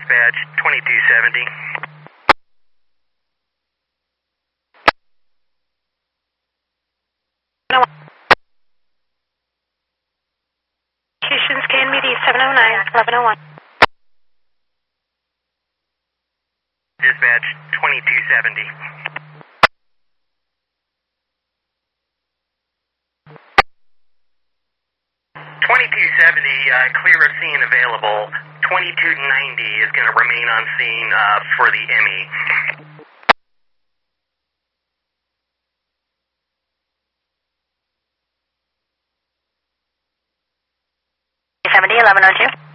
Dispatch 2270. Locations KNMD 709, 1101. Dispatch 2270. Clear of scene available. 2290 is going to remain on scene for the ME. 70, 1102.